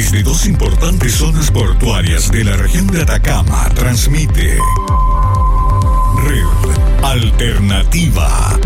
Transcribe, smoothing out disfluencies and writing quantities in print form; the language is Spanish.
Desde dos importantes zonas portuarias de la región de Atacama transmite Red Alternativa.